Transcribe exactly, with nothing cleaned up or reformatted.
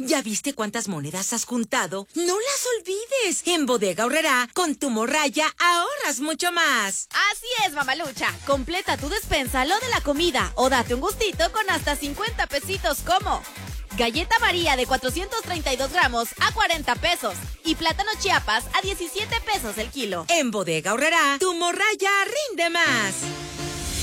¿Ya viste cuántas monedas has juntado? ¡No las olvides! En Bodega Aurrerá, con tu morralla, ahorras mucho más. Así es, mamalucha. Completa tu despensa, lo de la comida, o date un gustito con hasta cincuenta pesitos como... Galleta María de cuatrocientos treinta y dos gramos a cuarenta pesos. Y plátano Chiapas a diecisiete pesos el kilo. En Bodega Aurrerá, tu morralla rinde más.